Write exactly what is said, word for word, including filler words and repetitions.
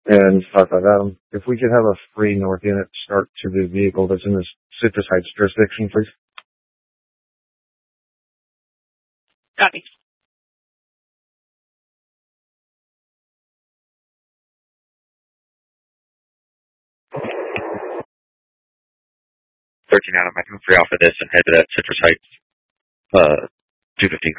And talk about that. If we could have a free North unit start to the vehicle that's in the Citrus Heights jurisdiction, please. Copy. thirteen out of my free off of this and head to that Citrus Heights, uh, two fifteen.